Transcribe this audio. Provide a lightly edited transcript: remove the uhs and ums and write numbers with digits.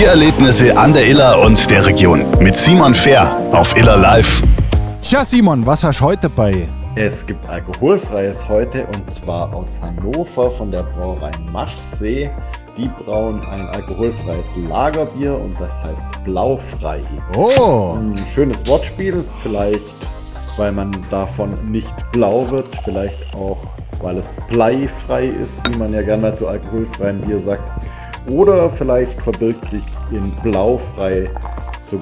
Biererlebnisse an der Iller und der Region mit Simon Fehr auf Iller Live. Tja, Simon, was hast du heute dabei? Es gibt alkoholfreies heute und zwar aus Hannover von der Brauerei Maschsee. Die brauen ein alkoholfreies Lagerbier und das heißt Blaufrei. Oh! Ein schönes Wortspiel, vielleicht weil man davon nicht blau wird, vielleicht auch weil es bleifrei ist, wie man ja gerne mal zu alkoholfreiem Bier sagt. Oder vielleicht verbirgt sich in Blaufrei